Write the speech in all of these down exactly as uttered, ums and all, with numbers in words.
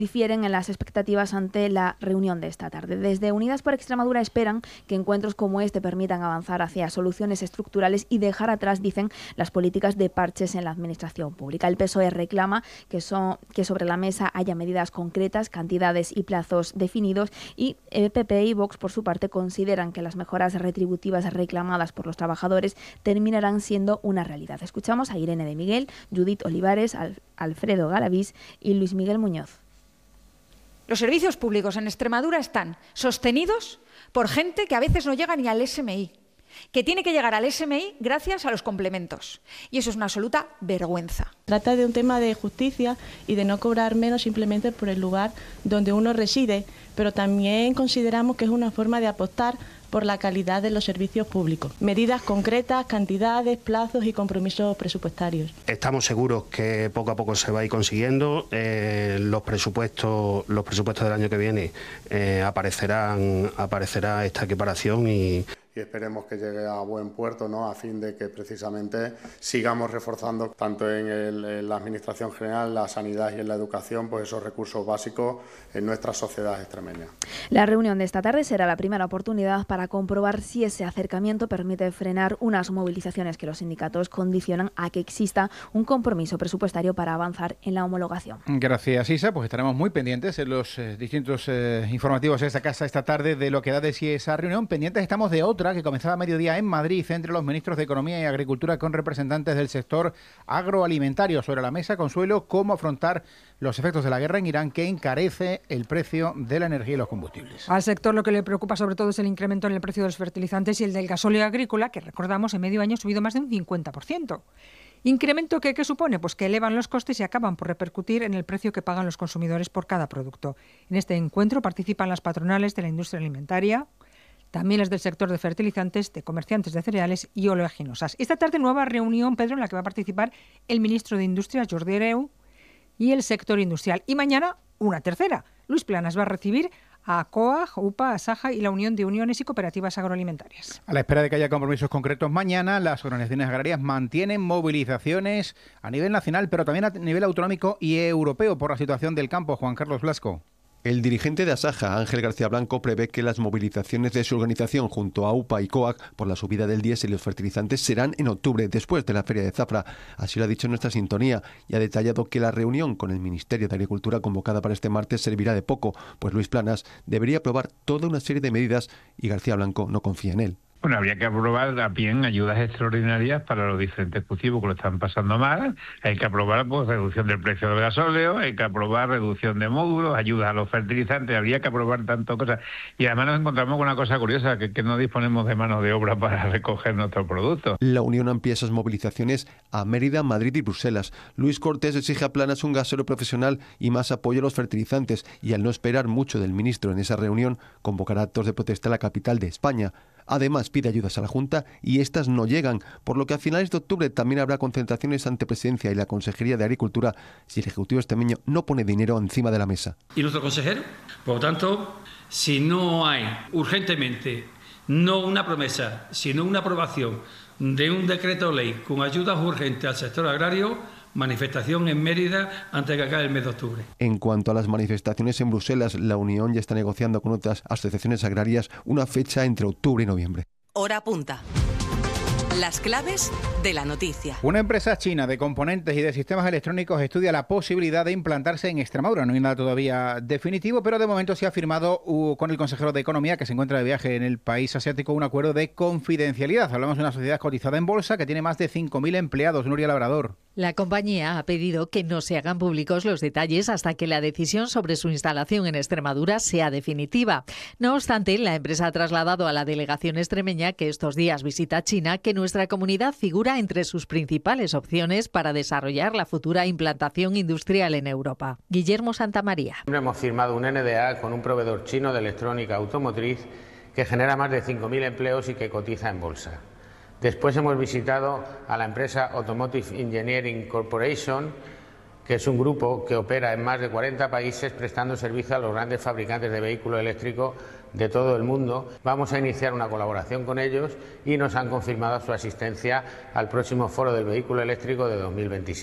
difieren en las expectativas ante la reunión de esta tarde. Desde Unidas por Extremadura esperan que encuentros como este permitan avanzar hacia soluciones estructurales y dejar atrás, dicen, las políticas de parches en la administración pública. El P S O E reclama que, son, que sobre la mesa haya medidas concretas, cantidades y plazos definidos, y P P y Vox, por su parte, consideran que las mejoras retributivas reclamadas por los trabajadores terminarán siendo una realidad. Escuchamos a Irene de Miguel, Judith Olivares, Alfredo Galavís y Luis Miguel Muñoz. Los servicios públicos en Extremadura están sostenidos por gente que a veces no llega ni al S M I, que tiene que llegar al S M I gracias a los complementos. Y eso es una absoluta vergüenza. Trata de un tema de justicia y de no cobrar menos simplemente por el lugar donde uno reside, pero también consideramos que es una forma de apostar por la calidad de los servicios públicos. Medidas concretas, cantidades, plazos y compromisos presupuestarios. Estamos seguros que poco a poco se va a ir consiguiendo. Eh, los presupuestos, los presupuestos del año que viene eh, aparecerán, aparecerá esta equiparación y... y esperemos que llegue a buen puerto, ¿no?, a fin de que precisamente sigamos reforzando tanto en, el, en la Administración General, la sanidad y en la educación, pues esos recursos básicos en nuestra sociedad extremeña. La reunión de esta tarde será la primera oportunidad para comprobar si ese acercamiento permite frenar unas movilizaciones que los sindicatos condicionan a que exista un compromiso presupuestario para avanzar en la homologación. Gracias, Isa. Pues estaremos muy pendientes en los eh, distintos eh, informativos de esta casa esta tarde de lo que da de sí esa reunión. Pendientes estamos de otra que comenzaba a mediodía en Madrid entre los ministros de Economía y Agricultura con representantes del sector agroalimentario. Sobre la mesa, Consuelo, cómo afrontar los efectos de la guerra en Irán que encarece el precio de la energía y los combustibles. Al sector lo que le preocupa sobre todo es el incremento en el precio de los fertilizantes y el del gasóleo agrícola, que recordamos en medio año ha subido más de un cincuenta por ciento. ¿Incremento que qué supone? Pues que elevan los costes y acaban por repercutir en el precio que pagan los consumidores por cada producto. En este encuentro participan las patronales de la industria alimentaria, también las del sector de fertilizantes, de comerciantes de cereales y oleaginosas. Esta tarde nueva reunión, Pedro, en la que va a participar el ministro de Industria, Jordi Hereu, y el sector industrial. Y mañana una tercera. Luis Planas va a recibir a COAG, UPA, ASAJA y la Unión de Uniones y Cooperativas Agroalimentarias. A la espera de que haya compromisos concretos mañana, las organizaciones agrarias mantienen movilizaciones a nivel nacional, pero también a nivel autonómico y europeo por la situación del campo. Juan Carlos Blasco. El dirigente de ASAJA, Ángel García Blanco, prevé que las movilizaciones de su organización junto a UPA y COAG por la subida del diésel y los fertilizantes serán en octubre, después de la Feria de Zafra. Así lo ha dicho en nuestra sintonía y ha detallado que la reunión con el Ministerio de Agricultura convocada para este martes servirá de poco, pues Luis Planas debería aprobar toda una serie de medidas y García Blanco no confía en él. Bueno, habría que aprobar también ayudas extraordinarias para los diferentes cultivos que lo están pasando mal. Hay que aprobar pues reducción del precio del gasóleo, hay que aprobar reducción de módulos, ayudas a los fertilizantes, habría que aprobar tantas cosas. Y además nos encontramos con una cosa curiosa, que, que no disponemos de mano de obra para recoger nuestros productos. La Unión amplía esas movilizaciones a Mérida, Madrid y Bruselas. Luis Cortés exige a Planas un gasóleo profesional y más apoyo a los fertilizantes, y al no esperar mucho del ministro en esa reunión, convocará actos de protesta en la capital de España. Además, pide ayudas a la Junta y estas no llegan, por lo que a finales de octubre también habrá concentraciones ante Presidencia y la Consejería de Agricultura si el Ejecutivo extremeño no pone dinero encima de la mesa. ¿Y nuestro consejero? Por lo tanto, si no hay urgentemente, no una promesa, sino una aprobación de un decreto ley con ayudas urgentes al sector agrario, manifestación en Mérida antes de que acabe el mes de octubre. En cuanto a las manifestaciones en Bruselas, la Unión ya está negociando con otras asociaciones agrarias una fecha entre octubre y noviembre. Hora punta. Las claves de la noticia. Una empresa china de componentes y de sistemas electrónicos estudia la posibilidad de implantarse en Extremadura. No hay nada todavía definitivo, pero de momento se ha firmado uh, con el consejero de Economía, que se encuentra de viaje en el país asiático, un acuerdo de confidencialidad. Hablamos de una sociedad cotizada en bolsa que tiene más de cinco mil empleados. Nuria Labrador. La compañía ha pedido que no se hagan públicos los detalles hasta que la decisión sobre su instalación en Extremadura sea definitiva. No obstante, la empresa ha trasladado a la delegación extremeña que estos días visita China que nuestra comunidad figura entre sus principales opciones para desarrollar la futura implantación industrial en Europa. Guillermo Santamaría. Hemos firmado un N D A con un proveedor chino de electrónica automotriz que genera más de cinco mil empleos y que cotiza en bolsa. Después hemos visitado a la empresa Automotive Engineering Corporation, que es un grupo que opera en más de cuarenta países prestando servicio a los grandes fabricantes de vehículos eléctricos de todo el mundo. Vamos a iniciar una colaboración con ellos y nos han confirmado su asistencia al próximo Foro del Vehículo Eléctrico de dos mil veintisiete.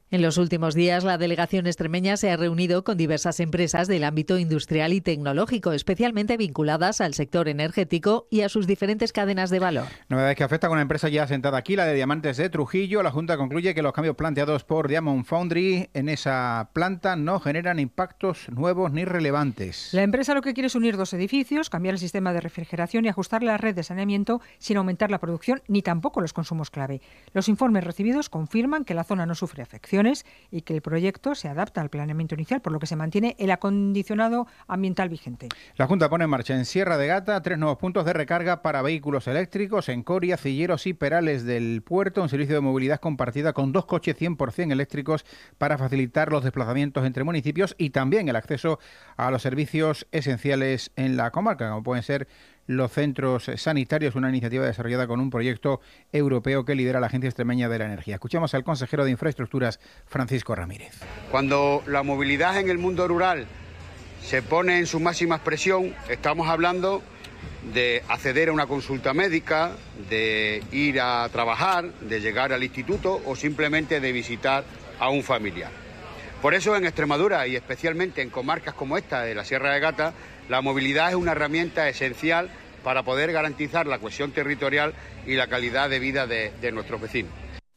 En los últimos días, la delegación extremeña se ha reunido con diversas empresas del ámbito industrial y tecnológico, especialmente vinculadas al sector energético y a sus diferentes cadenas de valor. Novedades que afectan a una empresa ya asentada aquí, la de Diamantes de Trujillo. La Junta concluye que los cambios planteados por Diamond Foundry en esa planta no generan impactos nuevos ni relevantes. La empresa lo que quiere es unir dos edificios, cambiar el sistema de refrigeración y ajustar la red de saneamiento sin aumentar la producción ni tampoco los consumos clave. Los informes recibidos confirman que la zona no sufre afecciones y que el proyecto se adapta al planeamiento inicial, por lo que se mantiene el acondicionado ambiental vigente. La Junta pone en marcha en Sierra de Gata tres nuevos puntos de recarga para vehículos eléctricos en Coria, Cilleros y Perales del Puerto, un servicio de movilidad compartida con dos coches cien por ciento eléctricos para facilitar los desplazamientos entre municipios y también el acceso a los servicios esenciales en la comarca, como pueden ser los centros sanitarios, una iniciativa desarrollada con un proyecto europeo que lidera la Agencia Extremeña de la Energía. Escuchamos al consejero de Infraestructuras, Francisco Ramírez. Cuando la movilidad en el mundo rural se pone en su máxima expresión, estamos hablando de acceder a una consulta médica, de ir a trabajar, de llegar al instituto o simplemente de visitar a un familiar. Por eso en Extremadura y especialmente en comarcas como esta de la Sierra de Gata, la movilidad es una herramienta esencial para poder garantizar la cohesión territorial y la calidad de vida de, de nuestros vecinos.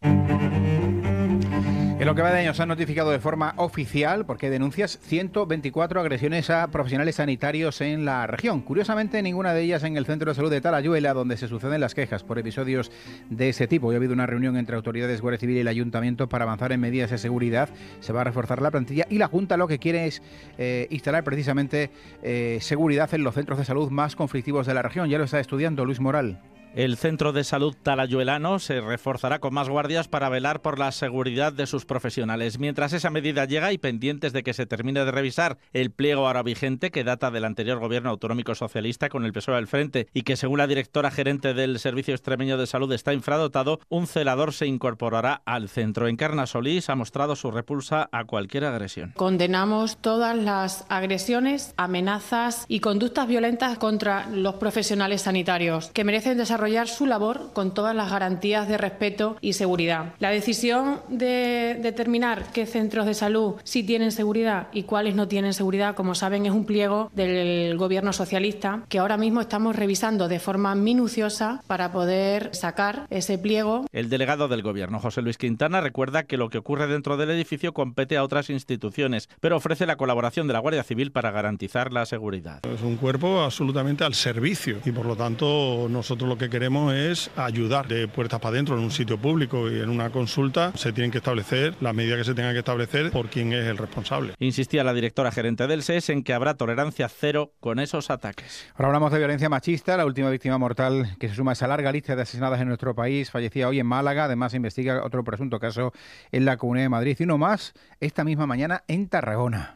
En lo que va de año se han notificado de forma oficial, porque denuncias, ciento veinticuatro agresiones a profesionales sanitarios en la región. Curiosamente, ninguna de ellas en el Centro de Salud de Talayuela, donde se suceden las quejas por episodios de ese tipo. Hoy ha habido una reunión entre autoridades, Guardia Civil y el Ayuntamiento para avanzar en medidas de seguridad. Se va a reforzar la plantilla y la Junta lo que quiere es eh, instalar precisamente eh, seguridad en los centros de salud más conflictivos de la región. Ya lo está estudiando Luis Moral. El Centro de Salud Talayuelano se reforzará con más guardias para velar por la seguridad de sus profesionales. Mientras esa medida llega y pendientes de que se termine de revisar el pliego ahora vigente que data del anterior gobierno autonómico socialista con el P S O E al frente y que según la directora gerente del Servicio Extremeño de Salud está infradotado, un celador se incorporará al centro. Encarna Solís ha mostrado su repulsa a cualquier agresión. Condenamos todas las agresiones, amenazas y conductas violentas contra los profesionales sanitarios que merecen desarrollar su labor con todas las garantías de respeto y seguridad. La decisión de determinar qué centros de salud sí tienen seguridad y cuáles no tienen seguridad, como saben, es un pliego del gobierno socialista que ahora mismo estamos revisando de forma minuciosa para poder sacar ese pliego. El delegado del gobierno, José Luis Quintana, recuerda que lo que ocurre dentro del edificio compete a otras instituciones, pero ofrece la colaboración de la Guardia Civil para garantizar la seguridad. Es un cuerpo absolutamente al servicio y por lo tanto nosotros lo que queremos es ayudar de puertas para adentro en un sitio público y en una consulta se tienen que establecer las medidas que se tengan que establecer por quién es el responsable. Insistía la directora gerente del S E S en que habrá tolerancia cero con esos ataques. Ahora hablamos de violencia machista. La última víctima mortal que se suma a esa larga lista de asesinadas en nuestro país fallecía hoy en Málaga. Además se investiga otro presunto caso en la Comunidad de Madrid y uno más esta misma mañana en Tarragona.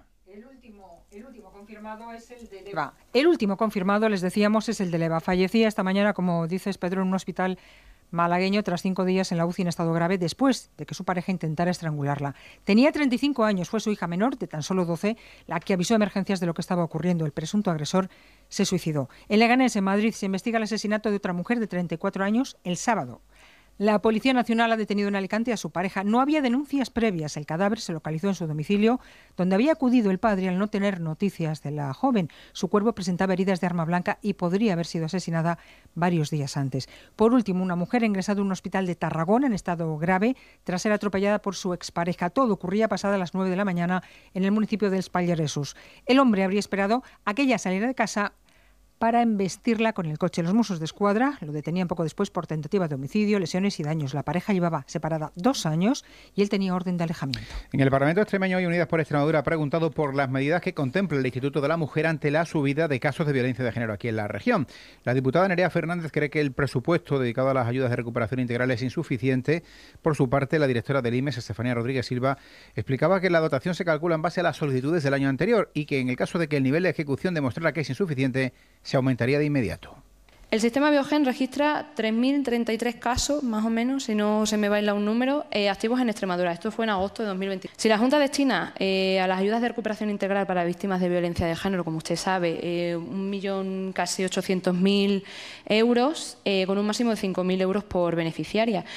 Confirmado es el de Leva. El último confirmado, les decíamos, es el de Leva. Fallecía esta mañana, como dices, Pedro, en un hospital malagueño tras cinco días en la U C I en estado grave después de que su pareja intentara estrangularla. Tenía treinta y cinco años, fue su hija menor, de tan solo doce, la que avisó a emergencias de lo que estaba ocurriendo. El presunto agresor se suicidó. En Leganés, en Madrid, se investiga el asesinato de otra mujer de treinta y cuatro años el sábado. La Policía Nacional ha detenido en Alicante a su pareja. No había denuncias previas. El cadáver se localizó en su domicilio, donde había acudido el padre al no tener noticias de la joven. Su cuerpo presentaba heridas de arma blanca y podría haber sido asesinada varios días antes. Por último, una mujer ha ingresado en un hospital de Tarragona en estado grave tras ser atropellada por su expareja. Todo ocurría pasada las nueve de la mañana en el municipio de Els Pallaresos. El hombre habría esperado a que ella saliera de casa para embestirla con el coche. Los Mossos de Escuadra lo detenían poco después por tentativa de homicidio, lesiones y daños. La pareja llevaba separada dos años y él tenía orden de alejamiento. En el Parlamento extremeño y Unidas por Extremadura ha preguntado por las medidas que contempla el Instituto de la Mujer ante la subida de casos de violencia de género aquí en la región. La diputada Nerea Fernández cree que el presupuesto dedicado a las ayudas de recuperación integral es insuficiente. Por su parte, la directora del I M E S, Estefanía Rodríguez Silva, explicaba que la dotación se calcula en base a las solicitudes del año anterior y que en el caso de que el nivel de ejecución demostrara que es insuficiente, se aumentaría de inmediato. El sistema Biogen registra tres mil treinta y tres casos, más o menos, si no se me baila un número, eh, activos en Extremadura. Esto fue en agosto de dos mil veinte. Si la Junta destina eh, a las ayudas de recuperación integral para víctimas de violencia de género, como usted sabe, eh, un millón casi ochocientos mil euros, eh, con un máximo de cinco mil euros por beneficiaria.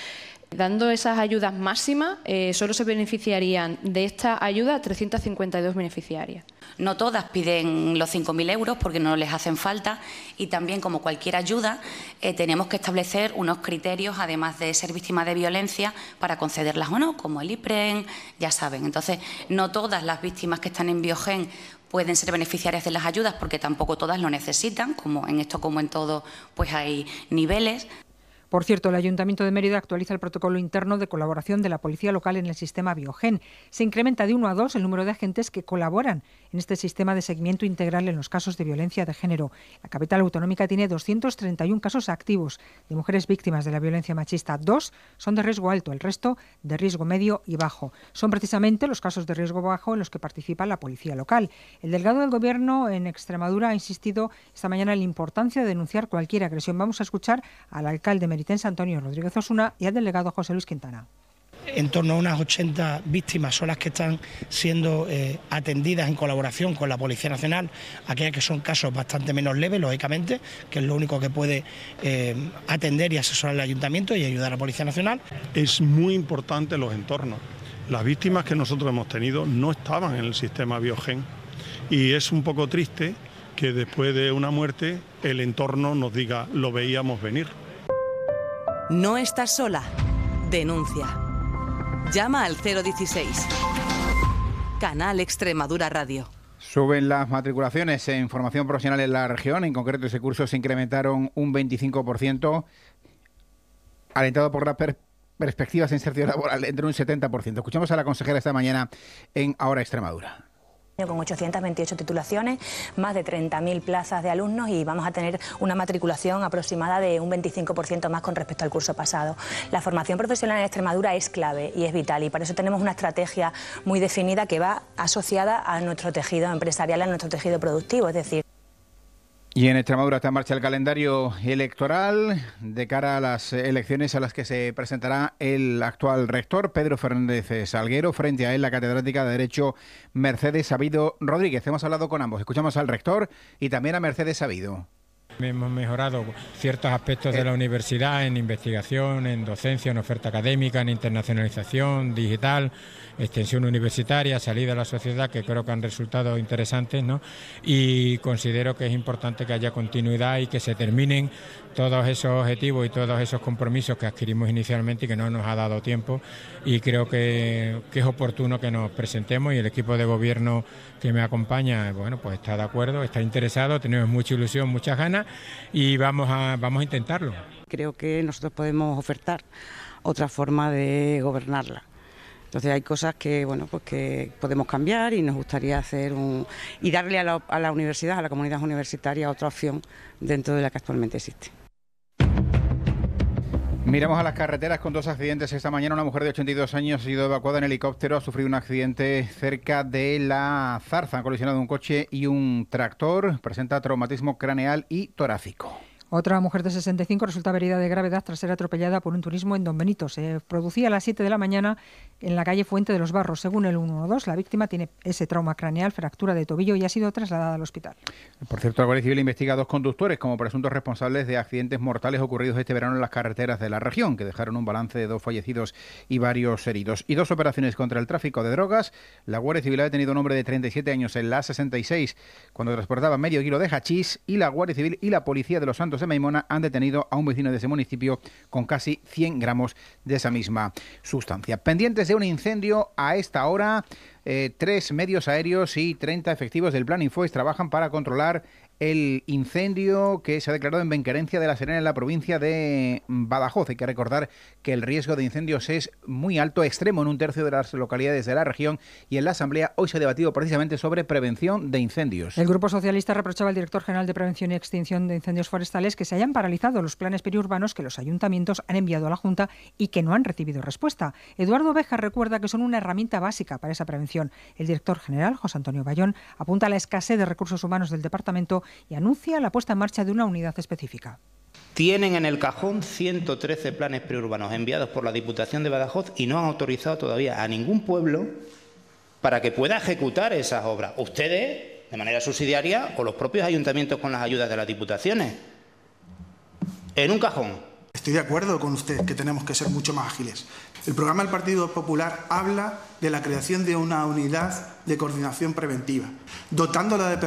Dando esas ayudas máximas, eh, solo se beneficiarían de esta ayuda trescientas cincuenta y dos beneficiarias. No todas piden los cinco mil euros porque no les hacen falta y también, como cualquier ayuda, eh, tenemos que establecer unos criterios, además de ser víctima de violencia, para concederlas o no, como el IPREN, ya saben. Entonces, no todas las víctimas que están en Biogen pueden ser beneficiarias de las ayudas porque tampoco todas lo necesitan, como en esto como en todo, pues hay niveles. Por cierto, el Ayuntamiento de Mérida actualiza el protocolo interno de colaboración de la Policía Local en el sistema Biogen. Se incrementa de uno a dos el número de agentes que colaboran en este sistema de seguimiento integral en los casos de violencia de género. La capital autonómica tiene doscientos treinta y uno casos activos de mujeres víctimas de la violencia machista. Dos son de riesgo alto, el resto de riesgo medio y bajo. Son precisamente los casos de riesgo bajo en los que participa la Policía Local. El delegado del Gobierno en Extremadura ha insistido esta mañana en la importancia de denunciar cualquier agresión. Vamos a escuchar al alcalde meritense Antonio Rodríguez Osuna y al delegado José Luis Quintana. En torno a unas ochenta víctimas son las que están siendo eh, atendidas en colaboración con la Policía Nacional, aquellas que son casos bastante menos leves, lógicamente, que es lo único que puede eh, atender y asesorar el Ayuntamiento y ayudar a la Policía Nacional. Es muy importante los entornos. Las víctimas que nosotros hemos tenido no estaban en el sistema Biogen y es un poco triste que después de una muerte el entorno nos diga lo veíamos venir. No estás sola. Denuncia. Llama al cero dieciséis. Canal Extremadura Radio. Suben las matriculaciones en formación profesional en la región. En concreto, ese curso se incrementaron un veinticinco por ciento, alentado por las per perspectivas de inserción laboral entre un setenta por ciento. Escuchamos a la consejera esta mañana en Ahora Extremadura. Con ochocientas veintiocho titulaciones, más de treinta mil plazas de alumnos y vamos a tener una matriculación aproximada de un veinticinco por ciento más con respecto al curso pasado. La formación profesional en Extremadura es clave y es vital y para eso tenemos una estrategia muy definida que va asociada a nuestro tejido empresarial, a nuestro tejido productivo, es decir... Y en Extremadura está en marcha el calendario electoral de cara a las elecciones a las que se presentará el actual rector, Pedro Fernández Salguero. Frente a él, la catedrática de Derecho, Mercedes Sabido Rodríguez. Hemos hablado con ambos. Escuchamos al rector y también a Mercedes Sabido. Hemos mejorado ciertos aspectos de la universidad en investigación, en docencia, en oferta académica, en internacionalización digital, extensión universitaria, salida a la sociedad, que creo que han resultado interesantes, ¿no? Y considero que es importante que haya continuidad y que se terminen todos esos objetivos y todos esos compromisos que adquirimos inicialmente y que no nos ha dado tiempo. Y creo que, que es oportuno que nos presentemos y el equipo de gobierno que me acompaña, bueno, pues está de acuerdo, está interesado, tenemos mucha ilusión, muchas ganas y vamos a, vamos a intentarlo. Creo que nosotros podemos ofertar otra forma de gobernarla. Entonces hay cosas que bueno pues que podemos cambiar y nos gustaría hacer un y darle a la, a la universidad, a la comunidad universitaria otra opción dentro de la que actualmente existe. Miramos a las carreteras con dos accidentes esta mañana. Una mujer de ochenta y dos años ha sido evacuada en helicóptero, ha sufrido un accidente cerca de La Zarza, han colisionado un coche y un tractor, presenta traumatismo craneal y torácico. Otra mujer de sesenta y cinco resulta herida de gravedad tras ser atropellada por un turismo en Don Benito. Se producía a las siete de la mañana en la calle Fuente de los Barros. Según el ciento doce, la víctima tiene ese trauma craneal, fractura de tobillo y ha sido trasladada al hospital. Por cierto, la Guardia Civil investiga a dos conductores como presuntos responsables de accidentes mortales ocurridos este verano en las carreteras de la región, que dejaron un balance de dos fallecidos y varios heridos. Y dos operaciones contra el tráfico de drogas. La Guardia Civil ha detenido a un hombre de treinta y siete años en la A sesenta y seis cuando transportaba medio kilo de hachís, y la Guardia Civil y la Policía de los Santos de Maimona han detenido a un vecino de ese municipio con casi cien gramos de esa misma sustancia. Pendientes de un incendio a esta hora, eh, tres medios aéreos y treinta efectivos del Plan Infoes trabajan para controlar el incendio que se ha declarado en Benquerencia de la Serena, en la provincia de Badajoz. Hay que recordar que el riesgo de incendios es muy alto, extremo en un tercio de las localidades de la región, y en la Asamblea hoy se ha debatido precisamente sobre prevención de incendios. El Grupo Socialista reprochaba al director general de Prevención y Extinción de Incendios Forestales que se hayan paralizado los planes periurbanos que los ayuntamientos han enviado a la Junta y que no han recibido respuesta. Eduardo Beja recuerda que son una herramienta básica para esa prevención. El director general, José Antonio Bayón, apunta a la escasez de recursos humanos del departamento y anuncia la puesta en marcha de una unidad específica. Tienen en el cajón ciento trece planes preurbanos enviados por la Diputación de Badajoz y no han autorizado todavía a ningún pueblo para que pueda ejecutar esas obras. Ustedes, de manera subsidiaria, o los propios ayuntamientos con las ayudas de las diputaciones. En un cajón. Estoy de acuerdo con usted que tenemos que ser mucho más ágiles. El programa del Partido Popular habla de la creación de una unidad de coordinación preventiva, dotándola de